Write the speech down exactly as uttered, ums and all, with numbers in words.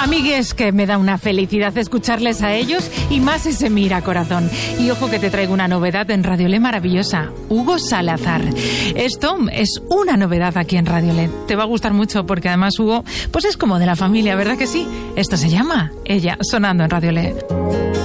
Amigues, que me da una felicidad escucharles a ellos y más ese Mira Corazón. Y ojo que te traigo una novedad en Radio Le maravillosa, Hugo Salazar. Esto es una novedad aquí en Radio Le. Te va a gustar mucho porque además Hugo pues es como de la familia, ¿verdad que sí? Esto se llama Ella, sonando en Radio Le.